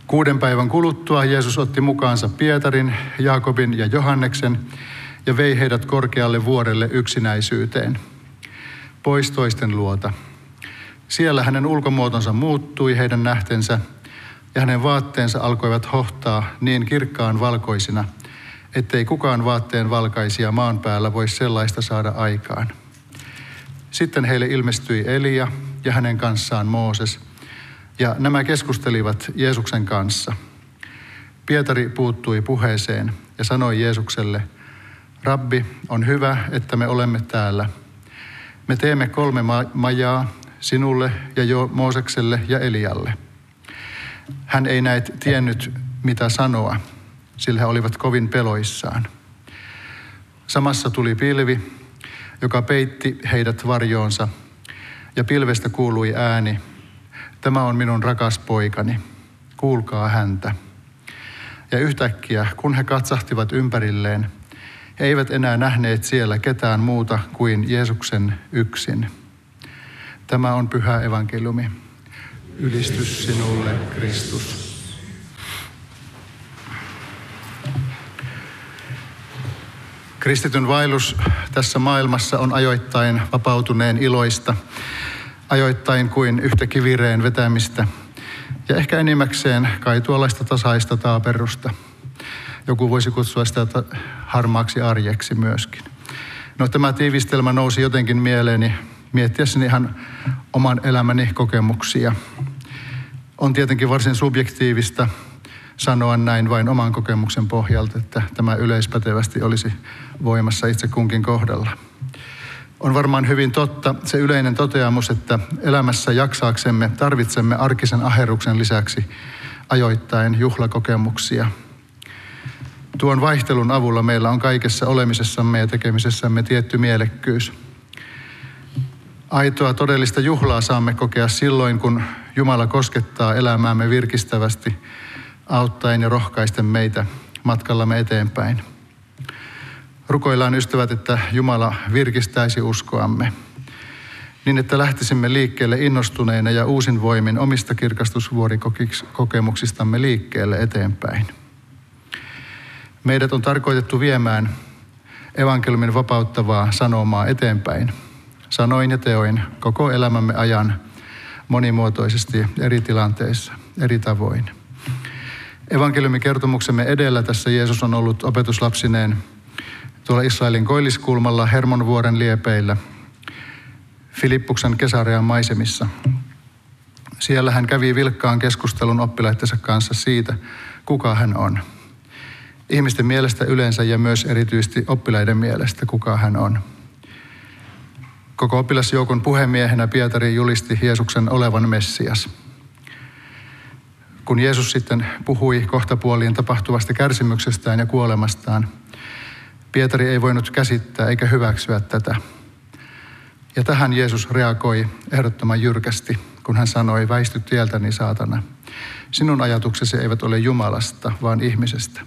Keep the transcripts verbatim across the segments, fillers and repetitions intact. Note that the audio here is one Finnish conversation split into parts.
Kuuden päivän kuluttua Jeesus otti mukaansa Pietarin, Jaakobin ja Johanneksen ja vei heidät korkealle vuorelle yksinäisyyteen, pois toisten luota. Siellä hänen ulkomuotonsa muuttui heidän nähtensä ja hänen vaatteensa alkoivat hohtaa niin kirkkaan valkoisina, ettei kukaan vaatteen valkaisia maan päällä voi sellaista saada aikaan. Sitten heille ilmestyi Elia ja hänen kanssaan Mooses, ja nämä keskustelivat Jeesuksen kanssa. Pietari puuttui puheeseen ja sanoi Jeesukselle, Rabbi, on hyvä, että me olemme täällä. Me teemme kolme ma- majaa sinulle ja jo Moosekselle ja Elialle. Hän ei näet tiennyt, mitä sanoa, sillä he olivat kovin peloissaan. Samassa tuli pilvi, joka peitti heidät varjoonsa, ja pilvestä kuului ääni, tämä on minun rakas poikani, kuulkaa häntä. Ja yhtäkkiä, kun he katsahtivat ympärilleen, he eivät enää nähneet siellä ketään muuta kuin Jeesuksen yksin. Tämä on pyhä evankeliumi. Ylistys sinulle, Kristus. Kristityn vaellus tässä maailmassa on ajoittain vapautuneen iloista, ajoittain kuin yhtä kivireen vetämistä ja ehkä enimmäkseen kai tuollaista tasaista taaperrusta. Joku voisi kutsua sitä harmaaksi arjeksi myöskin. No, tämä tiivistelmä nousi jotenkin mieleeni miettiessäni ihan oman elämäni kokemuksia. On tietenkin varsin subjektiivista sanoa näin vain oman kokemuksen pohjalta, että tämä yleispätevästi olisi voimassa itse kunkin kohdalla. On varmaan hyvin totta se yleinen toteamus, että elämässä jaksaaksemme tarvitsemme arkisen aherruksen lisäksi ajoittain juhlakokemuksia. Tuon vaihtelun avulla meillä on kaikessa olemisessamme ja tekemisessämme tietty mielekkyys. Aitoa todellista juhlaa saamme kokea silloin, kun Jumala koskettaa elämäämme virkistävästi, auttaen ja rohkaisten meitä matkallamme eteenpäin. Rukoillaan, ystävät, että Jumala virkistäisi uskoamme, niin että lähtisimme liikkeelle innostuneina ja uusin voimin omista kirkastusvuorikokemuksistamme liikkeelle eteenpäin. Meidät on tarkoitettu viemään evankeliumin vapauttavaa sanomaa eteenpäin, sanoin ja teoin koko elämämme ajan monimuotoisesti eri tilanteissa, eri tavoin. Evankeliumikertomuksemme edellä tässä Jeesus on ollut opetuslapsineen tuolla Israelin koilliskulmalla Hermonvuoren liepeillä Filippuksen Kesarean maisemissa. Siellä hän kävi vilkkaan keskustelun oppilaittensa kanssa siitä, kuka hän on. Ihmisten mielestä yleensä ja myös erityisesti oppilaiden mielestä, kuka hän on. Koko oppilasjoukon puhemiehenä Pietari julisti Jeesuksen olevan Messias. Kun Jeesus sitten puhui kohtapuoliin tapahtuvasta kärsimyksestään ja kuolemastaan, Pietari ei voinut käsittää eikä hyväksyä tätä. Ja tähän Jeesus reagoi ehdottoman jyrkästi, kun hän sanoi, väisty tieltäni, saatana. Sinun ajatuksesi eivät ole Jumalasta, vaan ihmisestä.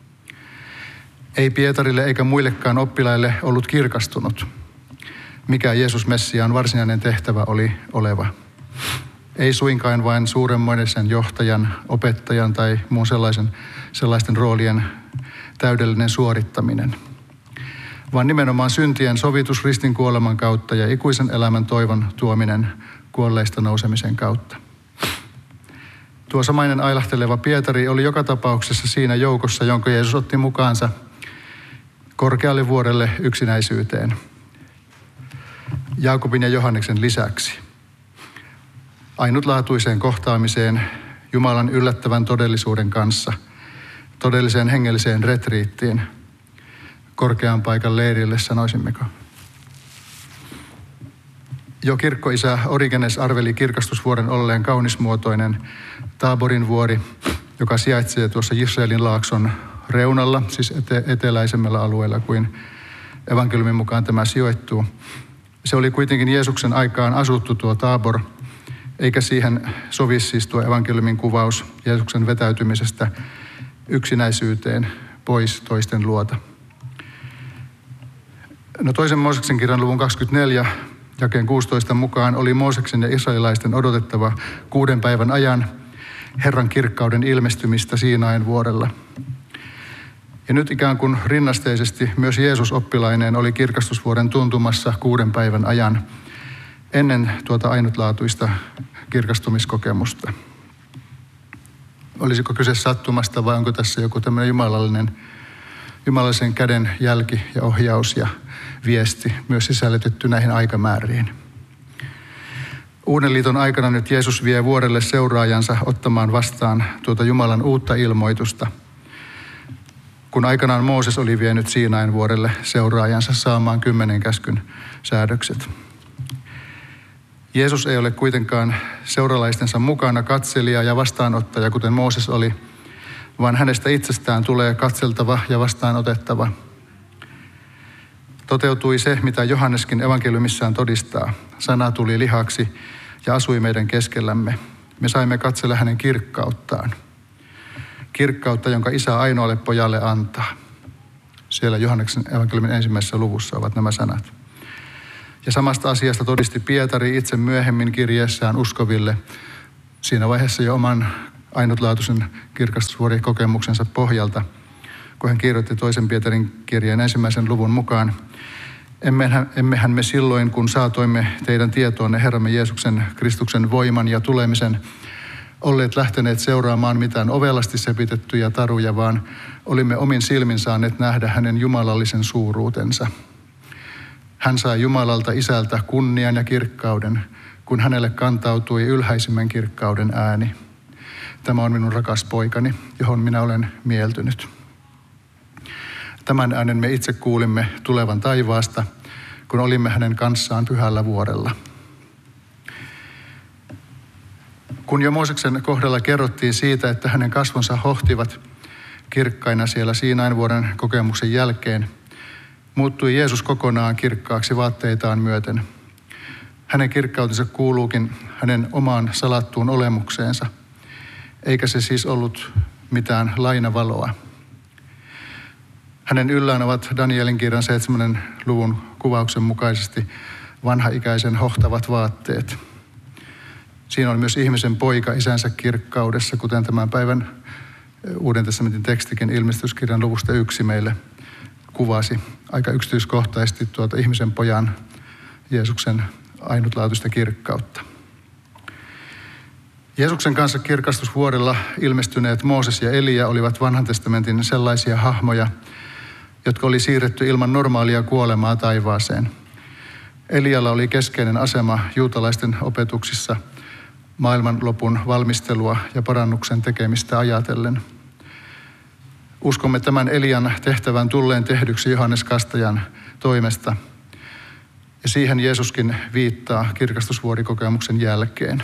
Ei Pietarille eikä muillekaan oppilaille ollut kirkastunut, mikä Jeesus Messiaan varsinainen tehtävä oli oleva. Ei suinkaan vain suuremmoisen johtajan, opettajan tai muun sellaisen, sellaisten roolien täydellinen suorittaminen, vaan nimenomaan syntien sovitus ristin kuoleman kautta ja ikuisen elämän toivon tuominen kuolleista nousemisen kautta. Tuo samainen ailahteleva Pietari oli joka tapauksessa siinä joukossa, jonka Jeesus otti mukaansa korkealle vuorelle yksinäisyyteen, Jaakobin ja Johanneksen lisäksi. Ainutlaatuiseen kohtaamiseen Jumalan yllättävän todellisuuden kanssa, todelliseen hengelliseen retriittiin, korkean paikan leirille, sanoisimmeko. Jo kirkkoisä Origenes arveli kirkastusvuoren olleen kaunismuotoinen Taaborin vuori, joka sijaitsee tuossa Israelin laakson reunalla, siis ete- eteläisemmällä alueella kuin evankeliumin mukaan tämä sijoittuu. Se oli kuitenkin Jeesuksen aikaan asuttu tuo Taabor, eikä siihen sovi siis tuo evankeliumin kuvaus Jeesuksen vetäytymisestä yksinäisyyteen pois toisten luota. No, toisen Mooseksen kirjan luvun kaksikymmentäneljä jakeen kuusitoista mukaan oli Mooseksen ja israelilaisten odotettava kuuden päivän ajan, Herran kirkkauden ilmestymistä Siinain vuorella. Ja nyt ikään kuin rinnasteisesti myös Jeesus oppilaineen oli kirkastusvuoden tuntumassa kuuden päivän ajan ennen tuota ainutlaatuista kirkastumiskokemusta. Olisiko kyse sattumasta vai onko tässä joku tämmöinen jumalallinen, jumalallisen käden jälki ja ohjaus ja viesti myös sisällytetty näihin aikamääriin. Uuden liiton aikana nyt Jeesus vie vuorelle seuraajansa ottamaan vastaan tuota Jumalan uutta ilmoitusta, kun aikanaan Mooses oli vienyt Siinain vuorelle seuraajansa saamaan kymmenen käskyn säädökset. Jeesus ei ole kuitenkaan seuralaistensa mukana katselija ja vastaanottaja, kuten Mooses oli, vaan hänestä itsestään tulee katseltava ja vastaanotettava. Toteutui se, mitä Johanneskin evankeliumissaan todistaa. Sana tuli lihaksi ja asui meidän keskellämme. Me saimme katsella hänen kirkkauttaan. Kirkkautta, jonka Isä ainoalle pojalle antaa. Siellä Johanneksen evankeliumin ensimmäisessä luvussa ovat nämä sanat. Ja samasta asiasta todisti Pietari itse myöhemmin kirjeessään uskoville siinä vaiheessa jo oman ainutlaatuisen kirkastusvuorikokemuksensa pohjalta, kun hän kirjoitti toisen Pietarin kirjeen ensimmäisen luvun mukaan. Emmehän, emmehän me silloin, kun saatoimme teidän tietoonne Herramme Jeesuksen Kristuksen voiman ja tulemisen, olleet lähteneet seuraamaan mitään ovelasti sepitettyjä taruja, vaan olimme omin silmin saaneet nähdä hänen jumalallisen suuruutensa. Hän sai Jumalalta Isältä kunnian ja kirkkauden, kun hänelle kantautui ylhäisimmän kirkkauden ääni. Tämä on minun rakas poikani, johon minä olen mieltynyt. Tämän äänen me itse kuulimme tulevan taivaasta, kun olimme hänen kanssaan pyhällä vuorella. Kun jo Mooseksen kohdalla kerrottiin siitä, että hänen kasvonsa hohtivat kirkkaina siellä Siinain vuoren kokemuksen jälkeen, muuttui Jeesus kokonaan kirkkaaksi vaatteitaan myöten. Hänen kirkkautensa kuuluukin hänen omaan salattuun olemukseensa, eikä se siis ollut mitään lainavaloa. Hänen yllään ovat Danielin kirjan seitsemännen luvun kuvauksen mukaisesti vanhaikäisen hohtavat vaatteet. Siinä on myös ihmisen poika isänsä kirkkaudessa, kuten tämän päivän Uuden testamentin tekstikin ilmestyskirjan luvusta yksi meille kuvasi aika yksityiskohtaisesti tuota ihmisen pojan Jeesuksen ainutlaatuista kirkkautta. Jeesuksen kanssa kirkastusvuorella ilmestyneet Mooses ja Elia olivat vanhan testamentin sellaisia hahmoja, jotka oli siirretty ilman normaalia kuolemaa taivaaseen. Elialla oli keskeinen asema juutalaisten opetuksissa maailmanlopun valmistelua ja parannuksen tekemistä ajatellen. Uskomme tämän Elian tehtävän tulleen tehdyksi Johannes Kastajan toimesta, ja siihen Jeesuskin viittaa kirkastusvuorikokemuksen jälkeen.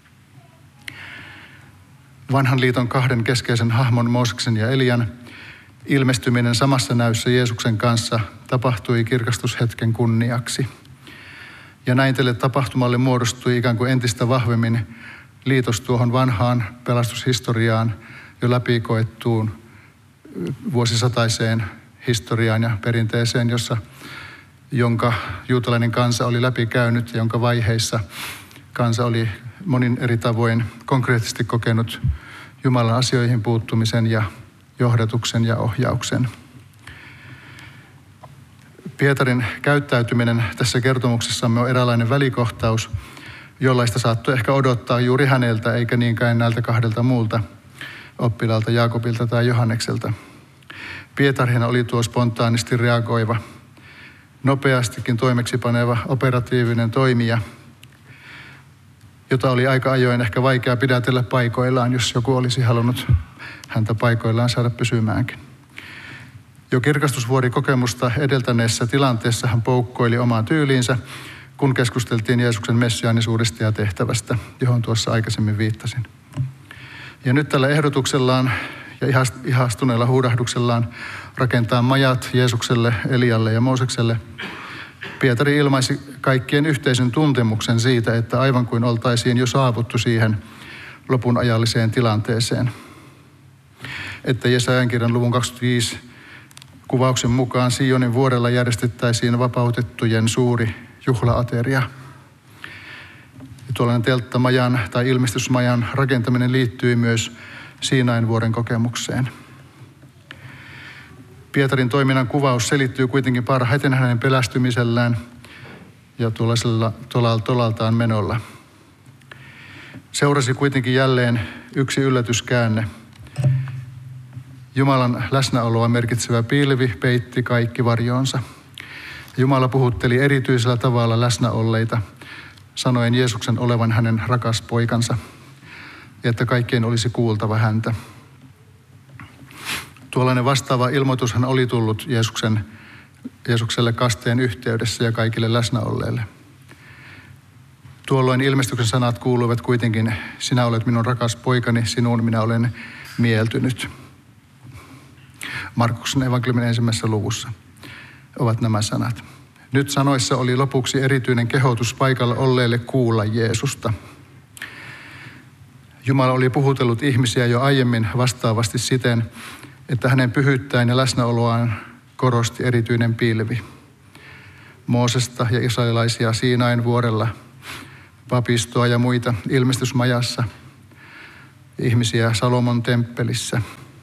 Vanhan liiton kahden keskeisen hahmon Mooseksen ja Elian ilmestyminen samassa näyssä Jeesuksen kanssa tapahtui kirkastushetken kunniaksi. Ja näin tälle tapahtumalle muodostui ikään kuin entistä vahvemmin liitos tuohon vanhaan pelastushistoriaan jo läpikoettuun vuosisataiseen historiaan ja perinteeseen, jossa, jonka juutalainen kansa oli läpikäynyt ja jonka vaiheissa kansa oli monin eri tavoin konkreettisesti kokenut Jumalan asioihin puuttumisen ja johdatuksen ja ohjauksen. Pietarin käyttäytyminen tässä kertomuksessamme on eräänlainen välikohtaus, jollaista saattoi ehkä odottaa juuri häneltä, eikä niinkään näiltä kahdelta muulta oppilaalta, Jaakobilta tai Johannekselta. Pietarihan oli tuo spontaanisti reagoiva, nopeastikin toimeksipaneva operatiivinen toimija, jota oli aika ajoin ehkä vaikea pidätellä paikoillaan, jos joku olisi halunnut häntä paikoillaan saada pysymäänkin. Jo kirkastusvuorikokemusta edeltäneessä tilanteessa hän poukkoili omaan tyyliinsä, kun keskusteltiin Jeesuksen messiaanisuudesta ja tehtävästä, johon tuossa aikaisemmin viittasin. Ja nyt tällä ehdotuksellaan ja ihastuneella huudahduksellaan rakentaa majat Jeesukselle, Elialle ja Moosekselle, Pietari ilmaisi kaikkien yhteisen tuntemuksen siitä, että aivan kuin oltaisiin jo saavuttu siihen lopun ajalliseen tilanteeseen. Että Jesajan kirjan luvun kaksikymmentäviisi kuvauksen mukaan Sionin vuorella järjestettäisiin vapautettujen suuri juhlaateria. Ja tuollainen telttamajan tai ilmestysmajan rakentaminen liittyy myös Siinain vuoren kokemukseen. Pietarin toiminnan kuvaus selittyy kuitenkin parhaiten hänen pelästymisellään ja tuollaisella tolal, tolaltaan menolla. Seurasi kuitenkin jälleen yksi yllätyskäänne. Jumalan läsnäoloa merkitsevä pilvi peitti kaikki varjoonsa. Jumala puhutteli erityisellä tavalla läsnäolleita, sanoen Jeesuksen olevan hänen rakas poikansa, ja että kaikkien olisi kuultava häntä. Tuollainen vastaava ilmoitushan oli tullut Jeesuksen, Jeesukselle kasteen yhteydessä ja kaikille läsnäolleille. Tuolloin ilmestyksen sanat kuuluivat kuitenkin, sinä olet minun rakas poikani, sinuun minä olen mieltynyt. Markuksen evankeliumin ensimmäisessä luvussa ovat nämä sanat. Nyt sanoissa oli lopuksi erityinen kehotus paikalla olleille kuulla Jeesusta. Jumala oli puhutellut ihmisiä jo aiemmin vastaavasti siten, että hänen pyhyyttään ja läsnäoloaan korosti erityinen pilvi. Moosesta ja israelilaisia Siinain vuorella, papistoa ja muita ilmestysmajassa, ihmisiä Salomon temppelissä.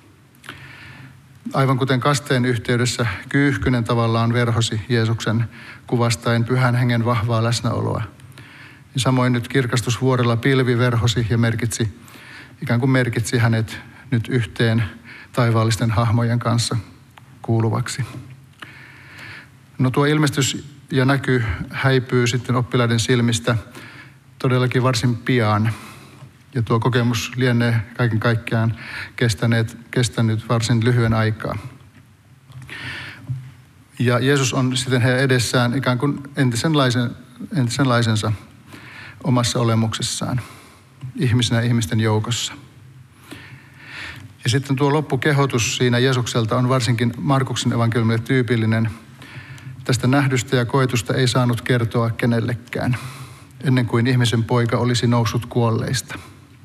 Aivan kuten kasteen yhteydessä kyyhkynen tavallaan verhosi Jeesuksen kuvastaen pyhän hengen vahvaa läsnäoloa. Ja samoin nyt kirkastusvuorella pilvi verhosi ja merkitsi, ikään kuin merkitsi hänet nyt yhteen taivaallisten hahmojen kanssa kuuluvaksi. No tuo ilmestys ja näky häipyy sitten oppilaiden silmistä todellakin varsin pian. Ja tuo kokemus lienee kaiken kaikkiaan kestäneet, kestänyt varsin lyhyen aikaa. Ja Jeesus on sitten heidän edessään ikään kuin entisenlaisen, entisenlaisensa omassa olemuksessaan, ihmisenä ihmisten joukossa. Ja sitten tuo loppukehotus siinä Jeesukselta on varsinkin Markuksen evankeliumille tyypillinen. Tästä nähdystä ja koetusta ei saanut kertoa kenellekään, ennen kuin ihmisen poika olisi noussut kuolleista.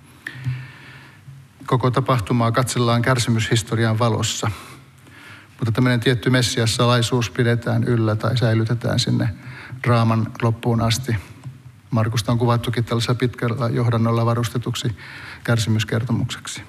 Koko tapahtumaa katsellaan kärsimyshistorian valossa, mutta tämmöinen tietty messiassalaisuus pidetään yllä tai säilytetään sinne draaman loppuun asti. Markusta on kuvattukin tällaisella pitkällä johdannolla varustetuksi kärsimyskertomukseksi.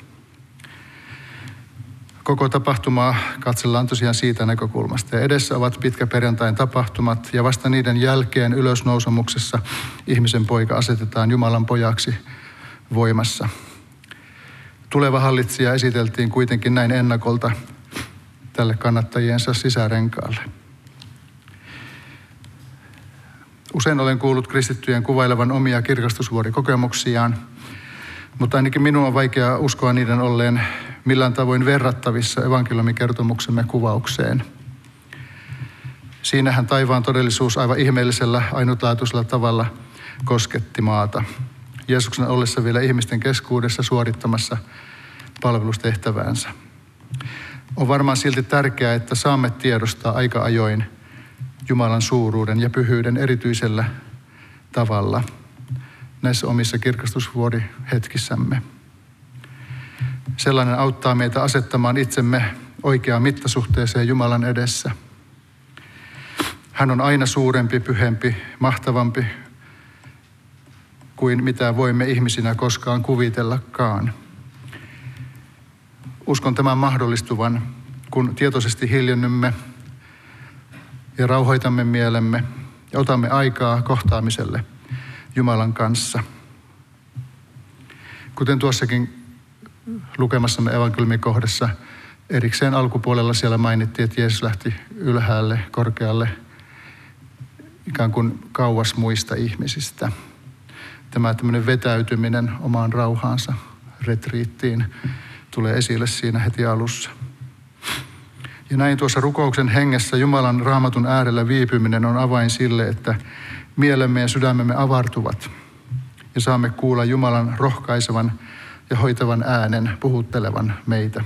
Koko tapahtumaa katsellaan tosiaan siitä näkökulmasta. Ja edessä ovat pitkäperjantain tapahtumat ja vasta niiden jälkeen ylösnousemuksessa ihmisen poika asetetaan Jumalan pojaksi voimassa. Tuleva hallitsija esiteltiin kuitenkin näin ennakolta tälle kannattajiensa sisärenkaalle. Usein olen kuullut kristittyjen kuvailevan omia kirkastusvuorikokemuksiaan, mutta ainakin minun on vaikea uskoa niiden olleen millään tavoin verrattavissa evankeliumikertomuksemme kuvaukseen. Siinähän taivaan todellisuus aivan ihmeellisellä, ainutlaatuisella tavalla kosketti maata. Jeesuksen ollessa vielä ihmisten keskuudessa suorittamassa palvelustehtäväänsä. On varmaan silti tärkeää, että saamme tiedostaa aika ajoin Jumalan suuruuden ja pyhyyden erityisellä tavalla näissä omissa kirkastusvuorihetkissämme. Sellainen auttaa meitä asettamaan itsemme oikeaan mittasuhteeseen Jumalan edessä. Hän on aina suurempi, pyhempi, mahtavampi kuin mitä voimme ihmisinä koskaan kuvitellakaan. Uskon tämän mahdollistuvan, kun tietoisesti hiljennymme ja rauhoitamme mielemme ja otamme aikaa kohtaamiselle Jumalan kanssa. Kuten tuossakin lukemassamme evankeliumikohdassa erikseen alkupuolella siellä mainittiin, että Jeesus lähti ylhäälle, korkealle, ikään kuin kauas muista ihmisistä. Tämä tämmöinen vetäytyminen omaan rauhaansa, retriittiin, tulee esille siinä heti alussa. Ja näin tuossa rukouksen hengessä Jumalan raamatun äärellä viipyminen on avain sille, että mielemme ja sydämemme avartuvat ja saamme kuulla Jumalan rohkaisevan ja hoitavan äänen puhuttelevan meitä.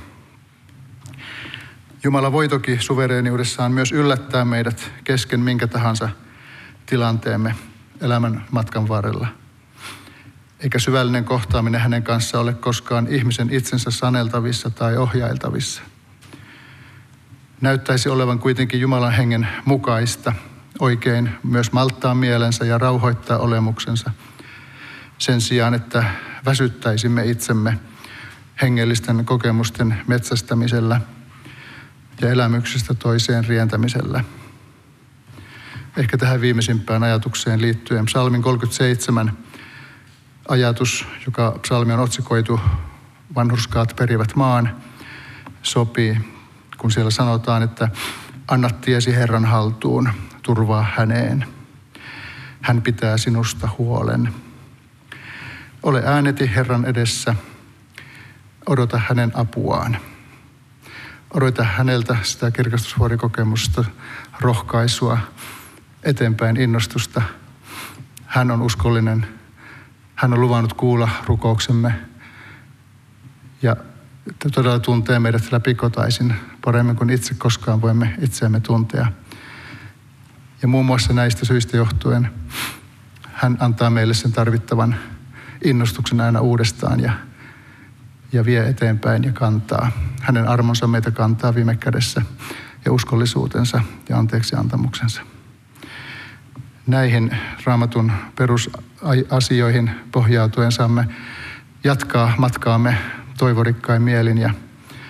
Jumala voi toki suvereeniudessaan myös yllättää meidät kesken minkä tahansa tilanteemme elämän matkan varrella. Eikä syvällinen kohtaaminen hänen kanssaan ole koskaan ihmisen itsensä saneltavissa tai ohjailtavissa. Näyttäisi olevan kuitenkin Jumalan hengen mukaista oikein myös malttaa mielensä ja rauhoittaa olemuksensa sen sijaan, että väsyttäisimme itsemme hengellisten kokemusten metsästämisellä ja elämyksestä toiseen rientämisellä. Ehkä tähän viimeisimpään ajatukseen liittyen psalmin kolmekymmentäseitsemän ajatus, joka psalmi on otsikoitu Vanhurskaat perivät maan, sopii, kun siellä sanotaan, että anna tiesi Herran haltuun, turvaa häneen. Hän pitää sinusta huolen. Ole ääneti Herran edessä, odota hänen apuaan. Odota häneltä sitä kirkastusvuorikokemusta, rohkaisua, eteenpäin innostusta. Hän on uskollinen. Hän on luvannut kuulla rukouksemme ja todella tuntee meidät läpikotaisin paremmin kuin itse koskaan voimme itseämme tuntea. Ja muun muassa näistä syistä johtuen hän antaa meille sen tarvittavan innostuksen aina uudestaan ja, ja vie eteenpäin ja kantaa. Hänen armonsa meitä kantaa viime kädessä ja uskollisuutensa ja anteeksiantamuksensa. Näihin Raamatun perusasioihin pohjautuen saamme jatkaa matkaamme toivorikkain mielin ja